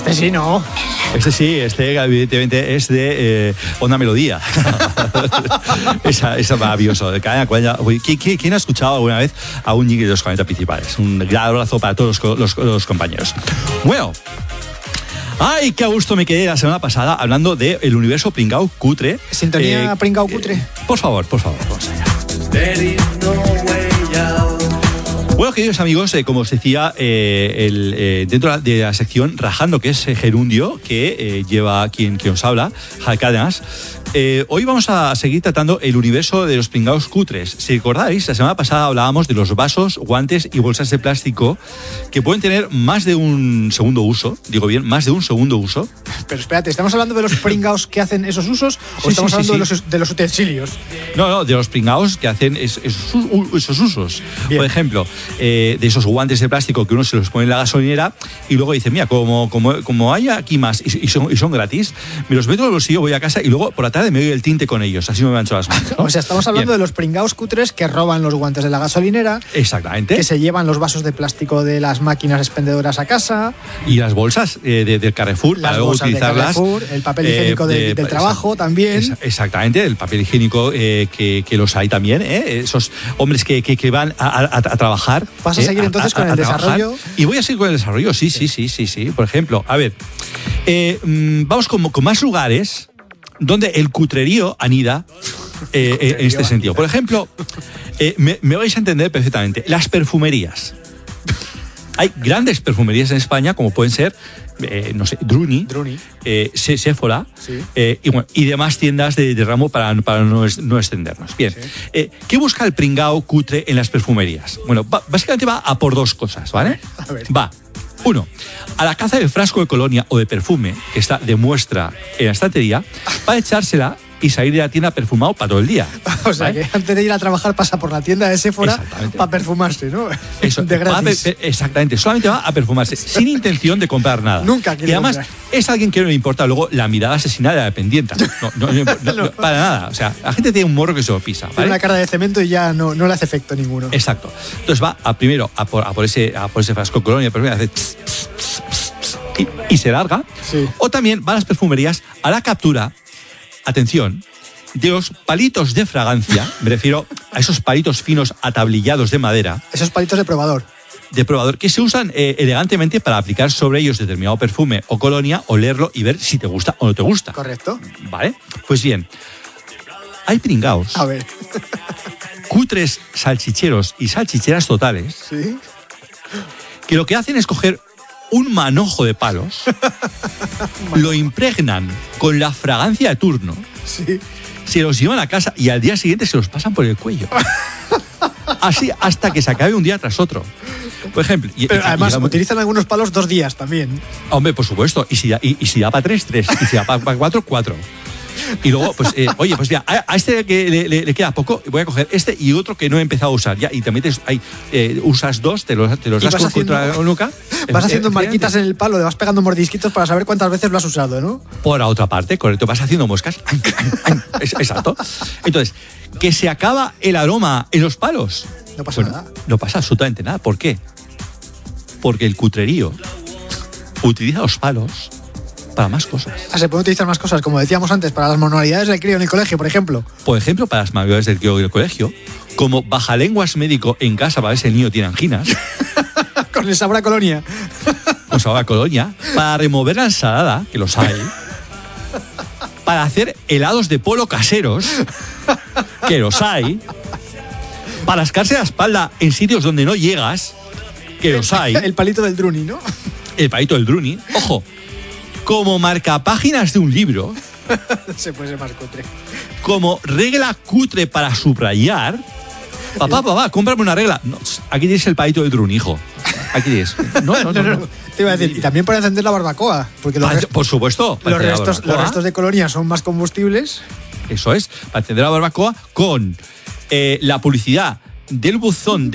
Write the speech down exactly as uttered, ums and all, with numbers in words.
Este sí, no. Este sí, este evidentemente es de eh, Onda Melodía. esa, esa maravilloso. ¿Quién ha escuchado alguna vez a un Ñigui de los cuarenta principales? Un gran abrazo para todos los, los, los compañeros. Bueno. Ay, qué a gusto me quedé la semana pasada hablando del universo pringao cutre. ¿Sintonía eh, pringao cutre? Eh, por favor, por favor, vamos allá. Bueno, queridos amigos, eh, como os decía, eh, el, eh, dentro de la sección Rajando, que es eh, Gerundio, que eh, lleva quien, quien os habla, Jalcadenas, eh, hoy vamos a seguir tratando el universo de los pringaos cutres. Si recordáis, la semana pasada hablábamos de los vasos, guantes y bolsas de plástico que pueden tener más de un segundo uso, digo bien, más de un segundo uso. Pero espérate, ¿estamos hablando de los pringaos que hacen esos usos o sí, estamos sí, hablando sí, de, sí. Los, de los utensilios? No, no, de los pringaos que hacen es, esos, esos usos. Bien. Por ejemplo, eh, de esos guantes de plástico que uno se los pone en la gasolinera y luego dice, mira, como, como, como hay aquí más y, y, son, y son gratis, me los meto en el bolsillo, voy a casa y luego por la tarde me doy el tinte con ellos, así no me mancho las manos, ¿no? O sea, estamos hablando Bien. de los pringaos cutres que roban los guantes de la gasolinera. Exactamente. Que se llevan los vasos de plástico de las máquinas expendedoras a casa. Y las bolsas eh, de, del Carrefour, las para luego utilizarlas. De Carrefour, el papel higiénico eh, de, de, del trabajo esa, también. Esa, exactamente, el papel higiénico eh, que, que los hay también, ¿eh? Esos hombres que, que, que van a, a, a trabajar. ¿Vas a seguir eh, entonces a, con a, el a desarrollo? Y voy a seguir con el desarrollo, sí, sí, sí, sí, sí. Por ejemplo, a ver, eh, vamos con, con más lugares donde el cutrerío anida eh, eh, en este sentido. Por ejemplo, eh, me, me vais a entender perfectamente, las perfumerías. Hay grandes perfumerías en España, como pueden ser, eh, no sé, Druni, Druni. Eh, Sephora sí. eh, y, bueno, y demás tiendas de, de ramo para, para no, no extendernos. Bien, sí. eh, ¿qué busca el pringao cutre en las perfumerías? Bueno, va, básicamente va a por dos cosas, ¿vale? A ver. Va. Uno, a la caza del frasco de colonia o de perfume que está de muestra en la estantería para echársela y salir de la tienda perfumado para todo el día. O sea, ¿vale? que antes de ir a trabajar pasa por la tienda de Sephora para perfumarse, ¿no? Eso, de gratis. Per, exactamente, solamente va a perfumarse, sin intención de comprar nada. Nunca quiere Y además, comprar. Es alguien que no le importa luego la mirada asesinada de la dependienta. No, no, no, no, no, para nada. O sea, la gente tiene un morro que se lo pisa. ¿vale? Tiene una cara de cemento y ya no, no le hace efecto ninguno. Exacto. Entonces va a, primero a por, a por, ese, a por ese frasco de colonia, perfume, hace tss, tss, tss, tss, tss, y, y se larga. Sí. O también va a las perfumerías a la captura, atención, de los palitos de fragancia, me refiero a esos palitos finos atablillados de madera. Esos palitos de probador. De probador, que se usan eh, elegantemente para aplicar sobre ellos determinado perfume o colonia, olerlo y ver si te gusta o no te gusta. Correcto. ¿Vale? Pues bien, hay pringaos. A ver. Cutres salchicheros y salchicheras totales. Sí. Que lo que hacen es coger un manojo de palos, lo impregnan con la fragancia de turno. Sí. Se los llevan a casa y al día siguiente se los pasan por el cuello. Así hasta que se acabe un día tras otro. Por ejemplo. Y, Pero y, además, y, utilizan algunos palos dos días también. Hombre, por supuesto. Y si da, y, y si da para tres, tres. Y si da para pa cuatro, cuatro. Y luego, pues, eh, oye, pues mira, a, a este que le, le, le queda poco, voy a coger este y otro que no he empezado a usar. Ya, y te metes, ahí, eh, usas dos, te los, te los das con contra la nuca. Vas haciendo marquitas en el palo, le vas pegando mordisquitos para saber cuántas veces lo has usado, ¿no? Por la otra parte, correcto, vas haciendo moscas. Exacto. Entonces, que se acaba el aroma en los palos. No pasa bueno, nada. No pasa absolutamente nada. ¿Por qué? Porque el cutrerío utiliza los palos para más cosas. Ah, se pueden utilizar más cosas, como decíamos antes, para las manualidades del crío en el colegio, por ejemplo. Por ejemplo, para las manualidades del crío en el colegio, como bajalenguas médico en casa para ver si el niño tiene anginas. Con el sabor a colonia. Con sabor a colonia. Para remover la ensalada, que los hay. Para hacer helados de polo caseros, que los hay. Para rascarse la espalda en sitios donde no llegas, que los hay. El palito del Druni, ¿no? El palito del Druni. Ojo, como marcapáginas de un libro. Se puede ser más cutre. Como regla cutre para subrayar. Papá, papá, cómprame una regla. No, aquí tienes el palito del Druni, hijo. Aquí tienes. No, no, no. no, no. Te iba a decir, y también para encender la barbacoa. Porque los para, por supuesto. Los restos, los restos de colonia son más combustibles. Eso es, para encender la barbacoa con eh, la publicidad del buzón de